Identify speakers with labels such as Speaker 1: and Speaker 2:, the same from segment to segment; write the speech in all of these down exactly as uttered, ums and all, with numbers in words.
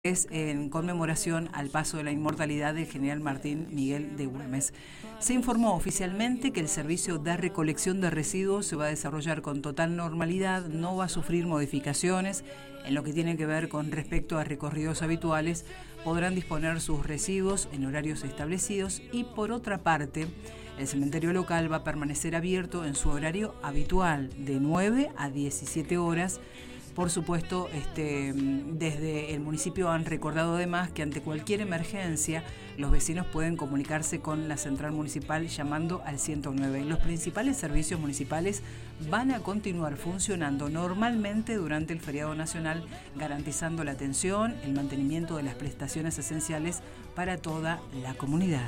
Speaker 1: Es en conmemoración al paso de la inmortalidad del general Martín Miguel de Güemes. Se informó oficialmente que el servicio de recolección de residuos se va a desarrollar con total normalidad, no va a sufrir modificaciones en lo que tiene que ver con respecto a recorridos habituales, podrán disponer sus residuos en horarios establecidos y por otra parte, el cementerio local va a permanecer abierto en su horario habitual de nueve a diecisiete horas. Por supuesto, este, desde el municipio han recordado además que ante cualquier emergencia los vecinos pueden comunicarse con la central municipal llamando al ciento nueve. Los principales servicios municipales van a continuar funcionando normalmente durante el feriado nacional, garantizando la atención, el mantenimiento de las prestaciones esenciales para toda la comunidad.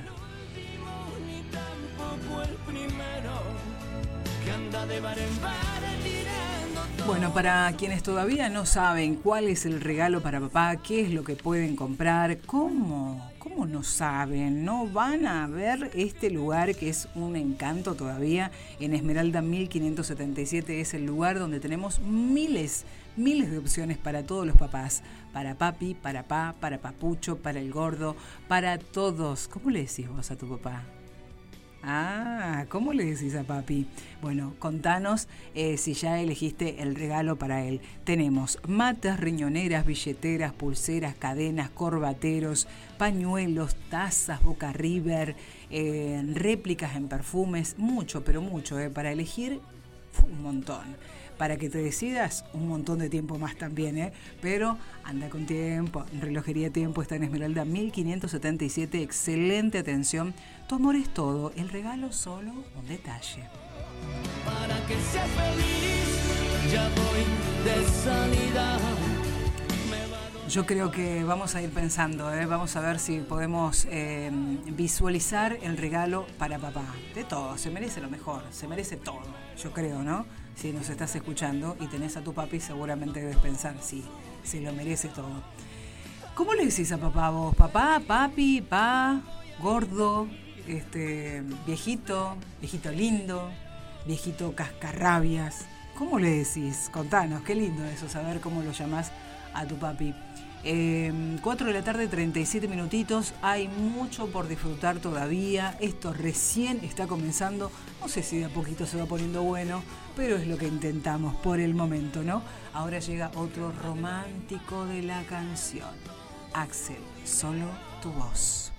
Speaker 1: Bueno, para quienes todavía no saben cuál es el regalo para papá, qué es lo que pueden comprar, ¿cómo? ¿Cómo no saben? ¿No van a ver este lugar que es un encanto todavía? En Esmeralda mil quinientos setenta y siete es el lugar donde tenemos miles, miles de opciones para todos los papás. Para papi, para pa, para papucho, para el gordo, para todos. ¿Cómo le decís vos a tu papá? Ah, ¿cómo le decís a papi? Bueno, contanos eh, si ya elegiste el regalo para él. Tenemos matas, riñoneras, billeteras, pulseras, cadenas, corbateros, pañuelos, tazas, Boca River, eh, réplicas en perfumes, mucho, pero mucho, eh, para elegir un montón. Para que te decidas, un montón de tiempo más también, ¿eh? Pero anda con tiempo. Relojería Tiempo está en Esmeralda mil quinientos setenta y siete. Excelente atención. Tu amor es todo. El regalo solo un detalle. Para que seas feliz, ya voy de salida. Yo creo que vamos a ir pensando, ¿eh? Vamos a ver si podemos eh, visualizar el regalo para papá. De todo, se merece lo mejor, se merece todo, yo creo, ¿no? Si nos estás escuchando y tenés a tu papi, seguramente debes pensar, sí, se lo merece todo. ¿Cómo le decís a papá vos? Papá, papi, pa, gordo, este, viejito, viejito lindo, viejito cascarrabias. ¿Cómo le decís? Contanos, qué lindo eso, saber cómo lo llamás a tu papi. Eh, cuatro de la tarde, treinta y siete minutitos. Hay mucho por disfrutar todavía. Esto recién está comenzando. No sé si de a poquito se va poniendo bueno, pero es lo que intentamos por el momento, ¿no? Ahora llega otro romántico de la canción. Axel, solo tu voz.